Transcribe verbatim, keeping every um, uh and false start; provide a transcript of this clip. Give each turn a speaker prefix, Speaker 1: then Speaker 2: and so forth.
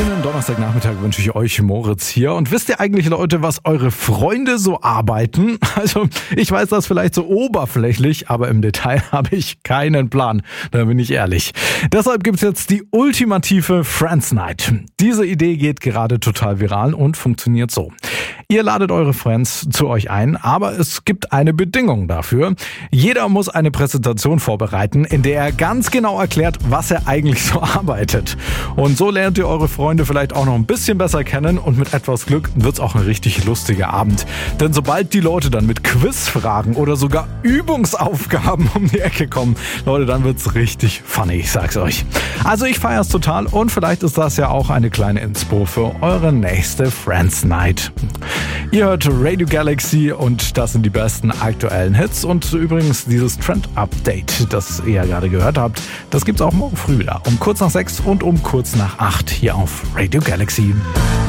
Speaker 1: Schönen Donnerstagnachmittag wünsche ich euch, Moritz hier. Und wisst ihr eigentlich, Leute, was eure Freunde so arbeiten? Also, ich weiß das vielleicht so oberflächlich, aber im Detail habe ich keinen Plan. Da bin ich ehrlich. Deshalb gibt's jetzt die ultimative Friends Night. Diese Idee geht gerade total viral und funktioniert so. Ihr ladet eure Friends zu euch ein, aber es gibt eine Bedingung dafür. Jeder muss eine Präsentation vorbereiten, in der er ganz genau erklärt, was er eigentlich so arbeitet. Und so lernt ihr eure Freunde vielleicht auch noch ein bisschen besser kennen und mit etwas Glück wird's auch ein richtig lustiger Abend. Denn sobald die Leute dann mit Quizfragen oder sogar Übungsaufgaben um die Ecke kommen, Leute, dann wird's richtig funny, ich sag's euch. Also ich feier's total und vielleicht ist das ja auch eine kleine Inspo für eure nächste Friends Night. Ihr hört Radio Galaxy und das sind die besten aktuellen Hits und übrigens dieses Trend-Update, das ihr ja gerade gehört habt, das gibt's auch morgen früh wieder um kurz nach sechs und um kurz nach acht hier auf Radio Galaxy.